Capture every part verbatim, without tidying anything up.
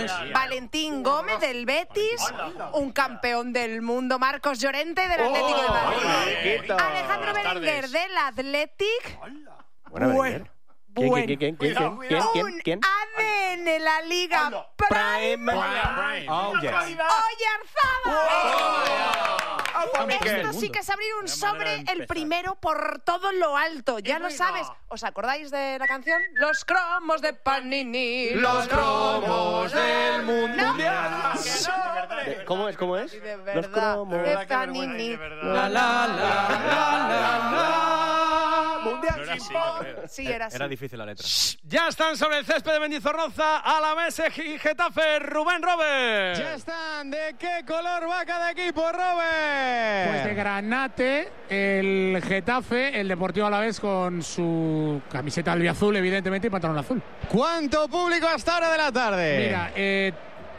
Gómez. Valentín Gómez del Betis, un campeón del mundo, Marcos Llorente del Atlético de Madrid, Alejandro Berenguer del Athletic. Bueno, Bueno, ¿Quién, quién, quién, quién, quién, quién, un quién? A D N en la Liga Prime. Oh, yes. ¡Oyarzabal! Esto sí que es abrir un sobre, el primero por todo lo alto. Ya lo sabes. ¿Os acordáis de la canción? Los cromos de Panini. Los cromos del mundo. ¿No? mundial. ¿Cómo es? ¿Cómo es? De Los verdad, cromos. de Panini. La, la, la, la, la, la. Mundial. No era así, yo creo. Sí, era así. Era difícil la letra. Ya están sobre el césped de Mendizorroza, Alavés y Getafe, Rubén Robert. Ya están. ¿De qué color va cada equipo, Robert? Pues de granate, el Getafe, el Deportivo Alavés con su camiseta albiazul, evidentemente, y pantalón azul. ¿Cuánto público hasta ahora de la tarde? Mira, eh,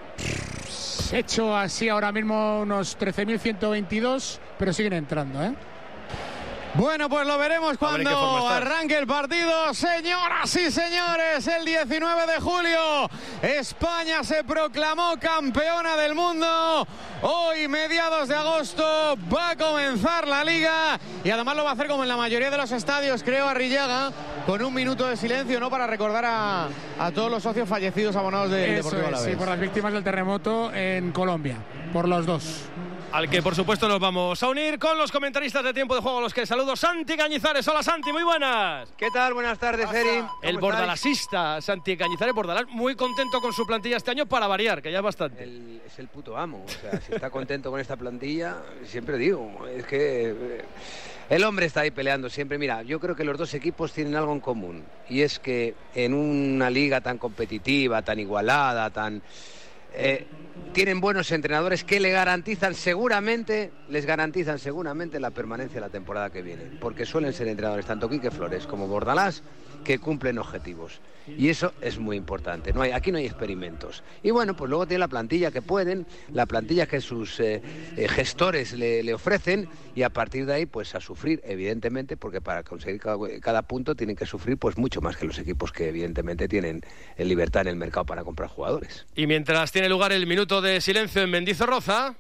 he hecho así ahora mismo unos trece mil ciento veintidós, pero siguen entrando, ¿eh? Bueno, pues lo veremos A ver en qué forma cuando estás. arranque el partido. Señoras y señores, el diecinueve de julio, España se proclamó campeona del mundo. Hoy, mediados de agosto, va a comenzar la Liga. Y además lo va a hacer como en la mayoría de los estadios, creo, Arrillaga, con un minuto de silencio, ¿no? Para recordar a, a todos los socios fallecidos abonados del Eso Deportivo es, Alavés. sí, por las víctimas del terremoto en Colombia, por los dos. Al que, por supuesto, nos vamos a unir con los comentaristas de Tiempo de Juego, a los que saludo. Santi Cañizares. Hola, Santi, muy buenas. ¿Qué tal? Buenas tardes, Eri. El bordalasista Santi Cañizares, Bordalás, muy contento con su plantilla este año para variar, que ya es bastante. El, es el puto amo. O sea, si está contento con esta plantilla, siempre digo, es que eh, el hombre está ahí peleando siempre. Mira, yo creo que los dos equipos tienen algo en común. Y es que en una liga tan competitiva, tan igualada, tan... Eh, tienen buenos entrenadores que le garantizan seguramente, les garantizan seguramente la permanencia de la temporada que viene, porque suelen ser entrenadores tanto Quique Flores como Bordalás que cumplen objetivos, y eso es muy importante. No hay, aquí no hay experimentos. Y bueno, pues luego tiene la plantilla que pueden, la plantilla que sus eh, eh, gestores le, le ofrecen, y a partir de ahí pues a sufrir, evidentemente, porque para conseguir cada, cada punto tienen que sufrir pues mucho más que los equipos que evidentemente tienen en libertad en el mercado para comprar jugadores. Y mientras tiene lugar el minuto de silencio en Mendizorroza,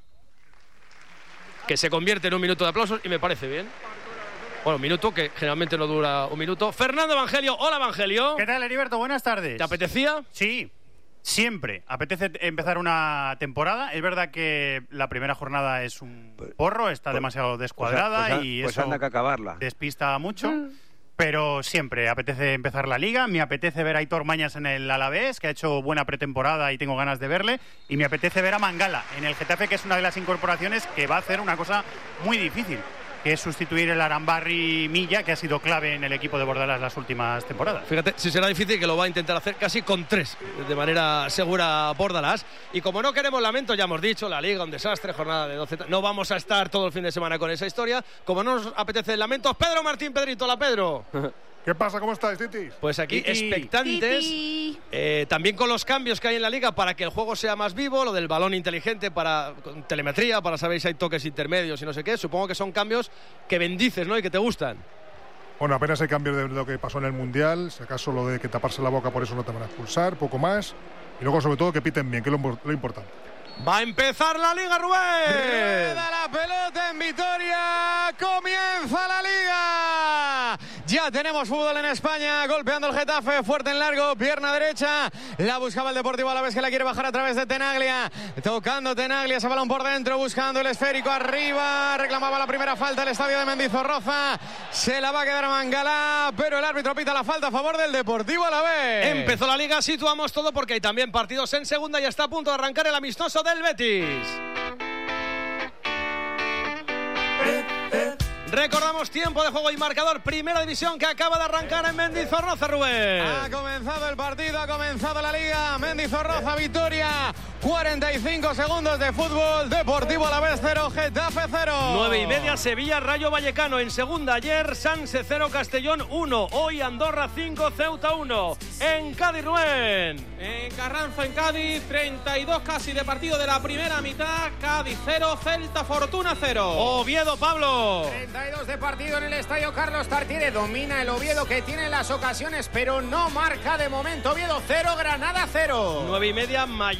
que se convierte en un minuto de aplausos, y me parece bien. Bueno, un minuto que generalmente no dura un minuto. Fernando Evangelio. Hola, Evangelio. ¿Qué tal, Heriberto? Buenas tardes. ¿Te apetecía? Sí, siempre. Apetece empezar una temporada. Es verdad que la primera jornada es un porro, está pues, demasiado descuadrada pues, y pues eso anda que acabarla. despista mucho. Pero siempre apetece empezar la Liga. Me apetece ver a Aitor Mañas en el Alavés, que ha hecho buena pretemporada y tengo ganas de verle. Y me apetece ver a Mangala en el Getafe, que es una de las incorporaciones que va a hacer una cosa muy difícil, que es sustituir el Arambarri Milla, que ha sido clave en el equipo de Bordalás las últimas temporadas. Fíjate, si será difícil, que lo va a intentar hacer casi con tres, de manera segura, Bordalás. Y como no queremos lamento, ya hemos dicho, la Liga, un desastre, jornada de doce... No vamos a estar todo el fin de semana con esa historia. Como no nos apetece lamentos, Pedro Martín Pedrito. Hola, Pedro. ¿Qué pasa? ¿Cómo estáis, Titis? Pues aquí, Titi. expectantes, Titi. eh, también con los cambios que hay en la Liga para que el juego sea más vivo, lo del balón inteligente para con telemetría, para saber si hay toques intermedios y no sé qué. Supongo que son cambios que bendices, ¿no? Y que te gustan. Bueno, apenas hay cambio de lo que pasó en el Mundial. Si acaso lo de que taparse la boca, por eso no te van a expulsar, poco más. Y luego, sobre todo, que piten bien, que es lo, lo importante. Va a empezar la Liga, Rubén. Rueda la pelota en Vitoria. Comienza la Liga. Ya tenemos fútbol en España. Golpeando el Getafe. Fuerte en largo. Pierna derecha. La buscaba el Deportivo Alavés, que la quiere bajar a través de Tenaglia. Tocando Tenaglia. Ese balón por dentro. Buscando el esférico arriba. Reclamaba la primera falta el estadio de Mendizorroza. Se la va a quedar Mangala. Pero el árbitro pita la falta a favor del Deportivo Alavés. Empezó la Liga. Situamos todo porque hay también partidos en segunda y está a punto de arrancar el amistoso del Betis. Recordamos tiempo de juego y marcador. Primera división que acaba de arrancar en Mendizorroza, Rubén. Ha comenzado el partido, ha comenzado la Liga. Mendizorroza, Vitoria. cuarenta y cinco segundos de fútbol. Deportivo Alavés cero, Getafe cero. Nueve y media, Sevilla, Rayo Vallecano. En segunda ayer, Sanse cero, Castellón uno. Hoy Andorra cinco, Ceuta uno. En Cádiz, Rubén. En Carranza, en Cádiz, treinta y dos casi de partido de la primera mitad. Cádiz cero, Celta Fortuna cero. Oviedo, Pablo. treinta y dos de partido en el estadio Carlos Tartiere. Domina el Oviedo, que tiene las ocasiones, pero no marca de momento. Oviedo cero, Granada cero. Nueve y media, Mallorca